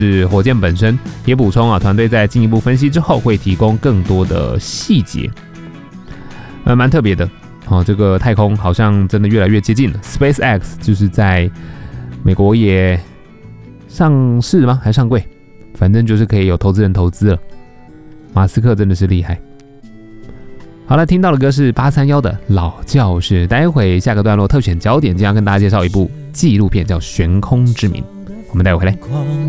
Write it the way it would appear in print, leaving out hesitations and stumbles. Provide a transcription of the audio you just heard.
是火箭本身，也补充团队在进一步分析之后会提供更多的细节，蛮特别的。这个太空好像真的越来越接近了。SpaceX 就是在美国也上市吗？还上柜？反正就是可以有投资人投资了。马斯克真的是厉害。好了，听到的歌是831的老教室。待会下个段落特选焦点，将要跟大家介绍一部纪录片，叫《悬空之名》。我们待会回来。